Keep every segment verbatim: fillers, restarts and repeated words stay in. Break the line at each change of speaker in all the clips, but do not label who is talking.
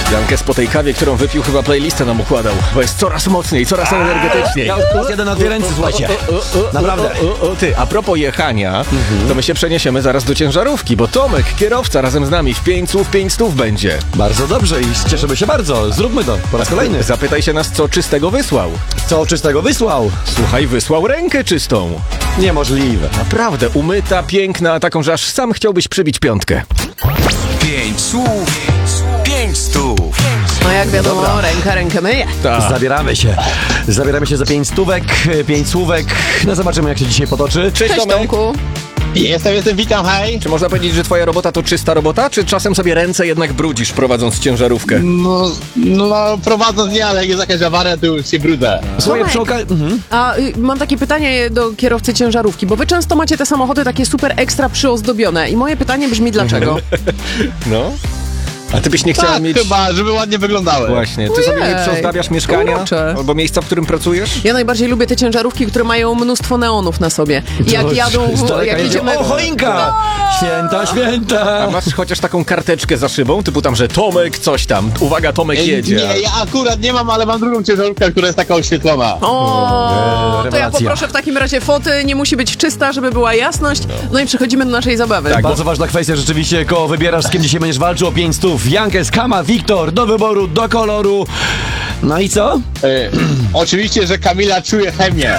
Jankes po tej kawie, którą wypił, chyba playlistę nam układał, bo jest coraz mocniej, coraz energetyczniej.
Ja już jeden na dwie ręce, słuchajcie. Naprawdę.
O, o, o, ty, a propos jechania, to my się przeniesiemy zaraz do ciężarówki, bo Tomek, kierowca, razem z nami w pięć słów, pięć stów będzie.
Bardzo dobrze i cieszymy się bardzo. Zróbmy to po raz kolejny.
Zapytaj się nas, co czystego wysłał.
Co czystego wysłał?
Słuchaj, wysłał rękę czystą.
Niemożliwe.
Naprawdę, umyta, piękna, taką, że aż sam chciałbyś przybić piątkę.
Pięć słów, pięć stów.
No jak wiadomo, Dobra. ręka rękę myje.
Ta.
Zabieramy się. Zabieramy się za pięć stówek, pięć słówek. No zobaczymy, jak się dzisiaj potoczy.
Cześć,
Cześć
Tomek.
Tomku.
Jestem, jestem, witam, hej.
Czy można powiedzieć, że twoja robota to czysta robota, czy czasem sobie ręce jednak brudzisz, prowadząc ciężarówkę?
No, no prowadząc nie, ale jak jest jakaś awaria, to już się brudzę.
Słuchaj,
Tomek.
przy okazji... Mhm.
A y, mam takie pytanie do kierowcy ciężarówki, bo wy często macie te samochody takie super ekstra przyozdobione i moje pytanie brzmi dlaczego?
No. A ty byś nie chciała
Tak,
mieć...
chyba, żeby ładnie wyglądały.
Właśnie, ty sobie nie
Ojej,
przyozdabiasz mieszkania?
urocze.
Albo miejsca, w którym pracujesz?
Ja najbardziej lubię te ciężarówki, które mają mnóstwo neonów na sobie. I jak
To
jadą,
z daleka
jak
jedzie.
jedziemy...
O, choinka! Święta, święta!
A masz chociaż taką karteczkę za szybą, typu tam, że Tomek coś tam, uwaga, Tomek
Ej,
jedzie.
Nie, ja akurat nie mam, ale mam drugą ciężarówkę, która jest taka oświetlona.
O,
Eee,
to ja
rewelacja.
poproszę w takim razie foty, nie musi być czysta, żeby była jasność. No i przechodzimy do naszej zabawy.
Tak.
Bardzo ważna kwestia rzeczywiście, koło wybierasz, z kim dzisiaj będziesz walczył o pięć stów. Jankes, Kama, Wiktor, do wyboru, do koloru. No i co?
E, oczywiście, że Kamila czuje chemię.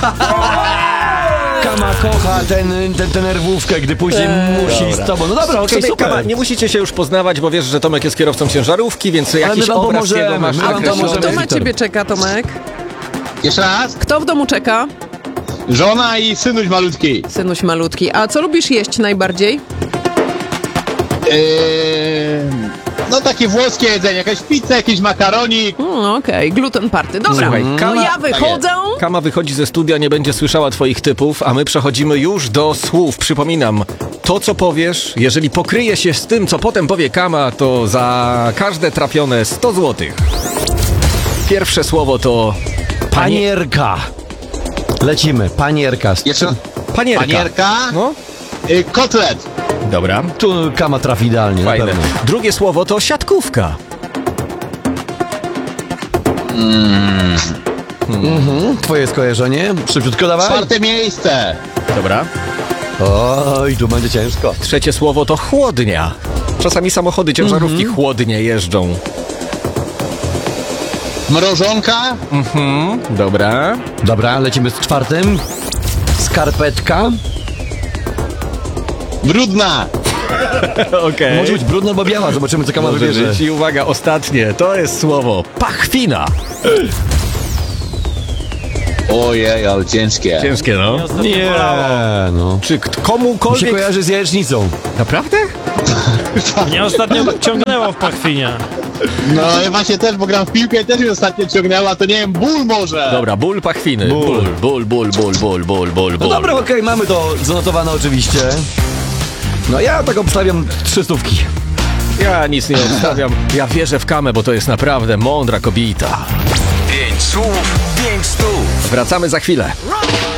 Kama kocha ten, ten, tę nerwówkę, gdy później musi z tobą. No dobra, okej,
Sobie,
super.
Kama, nie musicie się już poznawać, bo wiesz, że Tomek jest kierowcą ciężarówki, więc jakiś
my wam
obraz
pomożemy,
jego masz
my wam
A kto,
pomożemy,
kto na
Wiktor.
ciebie czeka, Tomek?
Jeszcze raz.
Kto w domu czeka?
Żona i synuś malutki.
Synuś malutki. A co lubisz jeść najbardziej?
E, no takie włoskie jedzenie, jakaś pizza, jakiś makaronik.
Mm, Okej, gluten party. Dobra,
Słuchaj,
to
Kama-
ja wychodzę.
Kama wychodzi ze studia, nie będzie słyszała twoich typów, a my przechodzimy już do słów. Przypominam, to co powiesz, jeżeli pokryje się z tym, co potem powie Kama, to za każde trafione sto złotych. Pierwsze słowo to... Panie...
Panierka. Lecimy, panierka.
Jeszcze
Panierka.
panierka.
No,
E, kotlet.
dobra.
Tu Kama trafi idealnie, na
Fajne.
pewno.
Drugie słowo to siatkówka.
Mhm. Twoje skojarzenie? Szybciutko dawaj.
Czwarte miejsce.
Dobra.
Oj, tu będzie ciężko.
Trzecie słowo to chłodnia. Czasami samochody ciężarówki chłodnie jeżdżą.
Mrożonka.
Dobra.
Dobra, lecimy z czwartym. Skarpetka.
Brudna.
Okej.
Może być brudna albo biała, zobaczymy co Kama
Może
wybierze.
być. I uwaga, ostatnie. To jest słowo pachwina.
Ojej, ale ciężkie.
Ciężkie, no.
Nie, no.
Czy k-
Mi się
komukolwiek...
kojarzy z jajecznicą.
Naprawdę?
Mnie ostatnio ciągnęło w pachwinie.
No ja właśnie też, bo gram w piłkę i też mi ostatnio ciągnęła, to nie wiem, ból może.
Dobra, ból pachwiny. Ból, ból, ból, ból, ból, ból, ból,
No
ból.
dobra, okej, mamy to zanotowane oczywiście. No ja tak obstawiam trzy stówki.
Ja nic nie odstawiam. Ja wierzę w Kamę, bo to jest naprawdę mądra kobieta.
Pięć słów, pięć stów.
Wracamy za chwilę.